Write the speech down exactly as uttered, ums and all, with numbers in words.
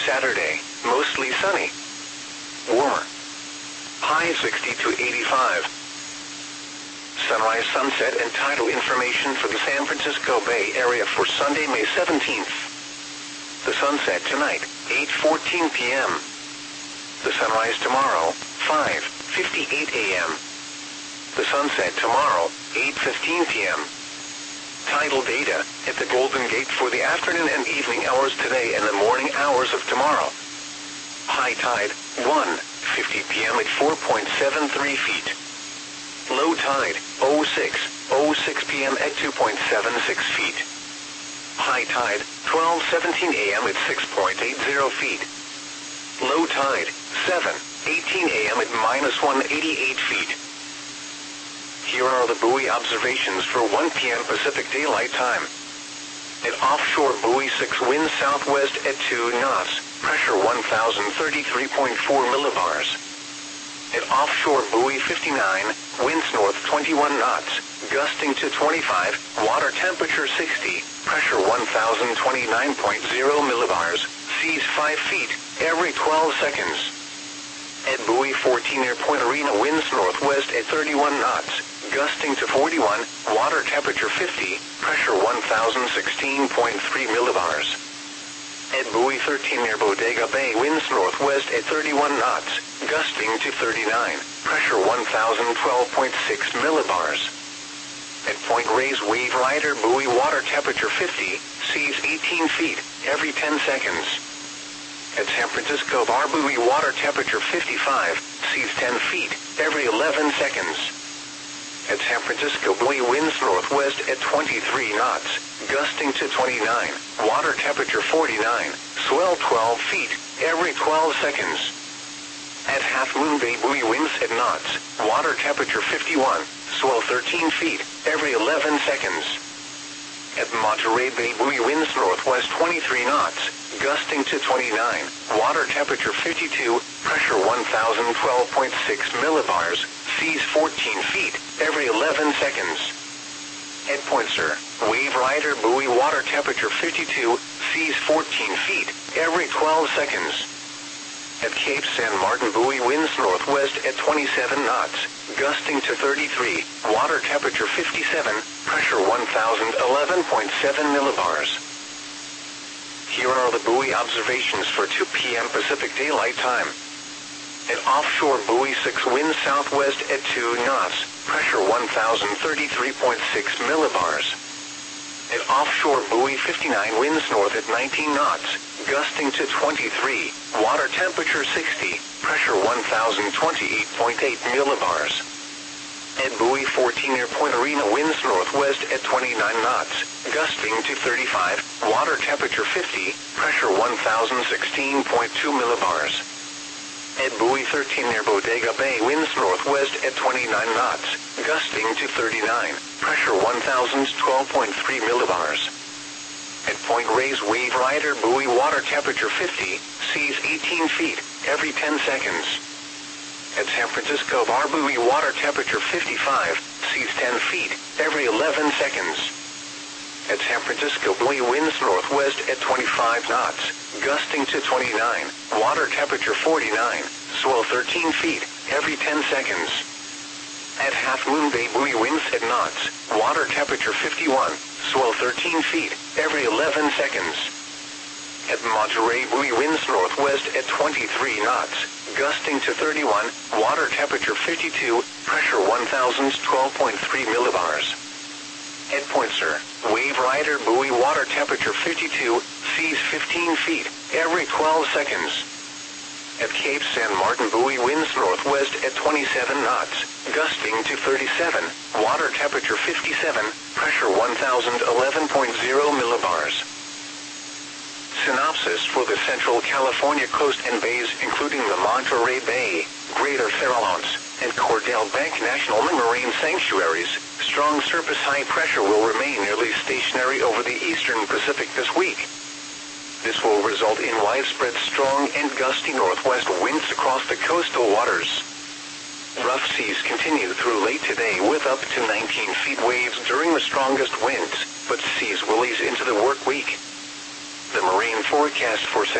Saturday, mostly sunny. Warmer. High sixty to eighty-five. Sunrise, sunset, and tidal information for the San Francisco Bay Area for Sunday, May seventeenth. The sunset tonight, eight fourteen p m The sunrise tomorrow, five fifty-eight a m The sunset tomorrow, eight fifteen p m Tidal data at the Golden Gate for the afternoon and evening hours today and the morning hours of tomorrow. High tide, one fifty p m at four point seven three feet. Low tide, oh six oh six p m at two point seven six feet. High tide, twelve seventeen a m at six point eight zero feet. Low tide, seven eighteen a m at minus one eighty-eight feet. Here are the buoy observations for one p m Pacific Daylight Time. At offshore buoy six, wind southwest at two knots, pressure one thousand thirty-three point four millibars. At offshore buoy fifty-nine, winds north twenty-one knots, gusting to twenty-five, water temperature sixty, pressure one thousand twenty-nine point zero millibars, seas five feet, every twelve seconds. At buoy fourteen near Point Arena, winds northwest at thirty-one knots, gusting to forty-one, water temperature fifty, pressure one thousand sixteen point three millibars. At buoy thirteen near Bodega Bay, winds northwest at thirty-one knots, gusting to thirty-nine, pressure one thousand twelve point six millibars. At Point Reyes Wave Rider buoy, water temperature fifty, seas eighteen feet, every ten seconds. At San Francisco Bar buoy, water temperature fifty-five, seas ten feet, every eleven seconds. At San Francisco buoy, winds northwest at twenty-three knots, gusting to twenty-nine, water temperature forty-nine, swell twelve feet, every twelve seconds. At Half Moon Bay buoy, winds at knots, water temperature fifty-one, swell thirteen feet, every eleven seconds. At Monterey Bay buoy, winds northwest twenty-three knots, gusting to twenty-nine, water temperature fifty-two, pressure one thousand twelve point six millibars, seas fourteen feet, every eleven seconds. At Point Sur, Wave Rider buoy, water temperature fifty-two, seas fourteen feet, every twelve seconds. At Cape San Martin buoy, winds northwest at twenty-seven knots, gusting to thirty-three, water temperature fifty-seven, pressure one thousand eleven point seven millibars. Here are the buoy observations for two p m Pacific Daylight Time. At offshore buoy six, winds southwest at two knots, pressure one thousand thirty-three point six millibars. At offshore buoy fifty-nine, winds north at nineteen knots, gusting to twenty-three, water temperature sixty, pressure one thousand twenty-eight point eight millibars. At buoy fourteen near Point Arena, winds northwest at twenty-nine knots, gusting to thirty-five, water temperature fifty, pressure one thousand sixteen point two millibars. At buoy thirteen near Bodega Bay, winds northwest at twenty-nine knots, gusting to thirty-nine, pressure one thousand twelve point three millibars. At Point Reyes Wave Rider buoy, water temperature fifty, seas eighteen feet, every ten seconds. At San Francisco Bar buoy, water temperature fifty-five, seas ten feet, every eleven seconds. At San Francisco buoy, winds northwest at twenty-five knots, gusting to twenty-nine, water temperature forty-nine, swell thirteen feet, every ten seconds. At Half Moon Bay buoy, winds at knots, water temperature fifty-one, swell thirteen feet, every eleven seconds. At Monterey buoy, winds northwest at twenty-three knots, gusting to thirty-one, water temperature fifty-two, pressure one thousand twelve point three millibars. At Point Sur, Wave Rider buoy, water temperature fifty-two, seas fifteen feet, every twelve seconds. At Cape San Martin buoy, winds northwest at twenty-seven knots, gusting to thirty-seven, water temperature fifty-seven, pressure one thousand eleven point zero millibars. Synopsis for the Central California coast and bays, including the Monterey Bay, Greater Farallones, and Cordell Bank National Marine Sanctuaries. Strong surface high pressure will remain nearly stationary over the eastern Pacific this week. This will result in widespread strong and gusty northwest winds across the coastal waters. Rough seas continue through late today with up to nineteen feet waves during the strongest winds, but seas will ease into the work week. The marine forecast for